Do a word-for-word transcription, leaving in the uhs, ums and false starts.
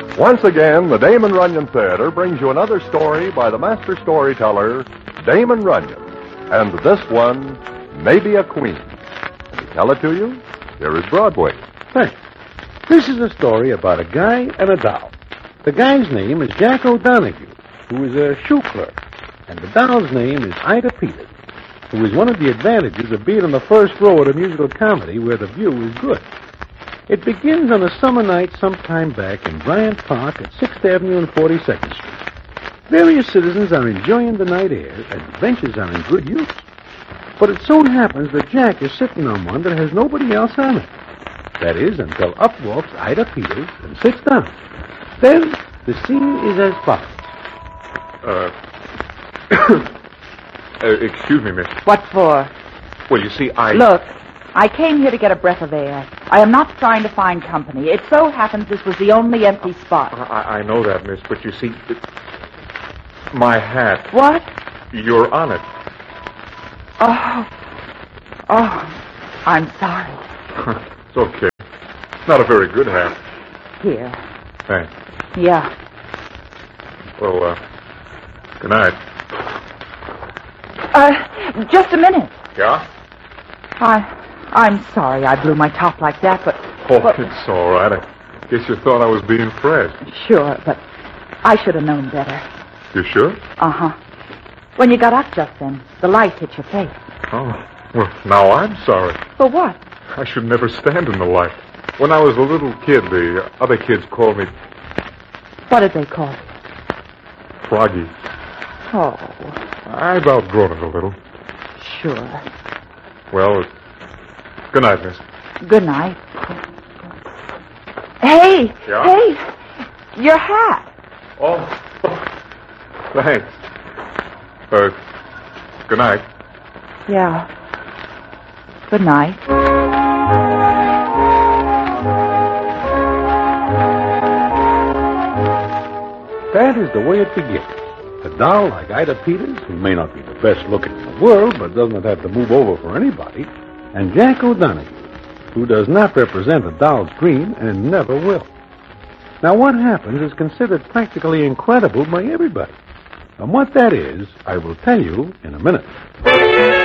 Once again, the Damon Runyon Theater brings you another story by the master storyteller, Damon Runyon. And this one, Maybe a Queen. To tell it to you, here is Broadway. Thanks. This is a story about a guy and a doll. The guy's name is Jack O'Donoghue, who is a shoe clerk. And the doll's name is Ida Peters, who is one of the advantages of being in the first row at a musical comedy where the view is good. It begins on a summer night sometime back in Bryant Park at sixth Avenue and forty-second Street. Various citizens are enjoying the night air, and the benches are in good use. But it so happens that Jack is sitting on one that has nobody else on it. That is, until up walks Ida Peters and sits down. Then the scene is as follows. Uh, uh, excuse me, miss. What for? Well, you see, I... Look, I came here to get a breath of air. I am not trying to find company. It so happens this was the only empty spot. I, I know that, miss, but you see... It, my hat. What? You're on it. Oh. Oh, I'm sorry. It's okay. Not a very good hat. Here. Thanks. Yeah. Well, uh, good night. Uh, just a minute. Yeah? I... I'm sorry I blew my top like that, but... Oh, but, it's all right. I guess you thought I was being fresh. Sure, but I should have known better. You sure? Uh-huh. When you got up just then, the light hit your face. Oh, well, now I'm sorry. For what? I should never stand in the light. When I was a little kid, the other kids called me... What did they call you? Froggy. Oh. I've outgrown it a little. Sure. Well, good night, miss. Good night. Hey! Yeah? Hey! Your hat! Oh, thanks. Uh, good night. Yeah. Good night. That is the way it begins. A doll like Ida Peters, who may not be the best looking in the world, but doesn't have to move over for anybody, and Jack O'Donoghue, who does not represent a doll's dream and never will. Now, what happens is considered practically incredible by everybody. And what that is, I will tell you in a minute.